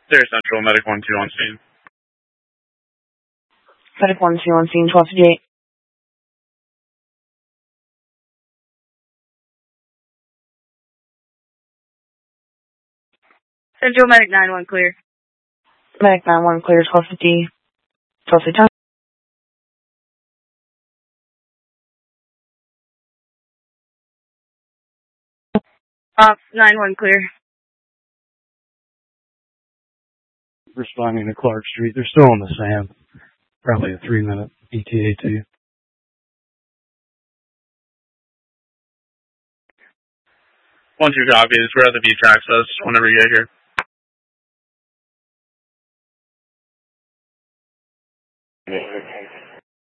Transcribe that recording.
There Central, Medic 1-2 on scene. Medic 1-2 on scene, 1258. Central, Medic 9-1 clear. Medic 9-1 clear, 1250. 1250. Ops 9-1 clear. Responding to Clark Street. They're still on the SAM. Probably a 3-minute ETA to you. 1-2 copies. We're at the beach access whenever you get here.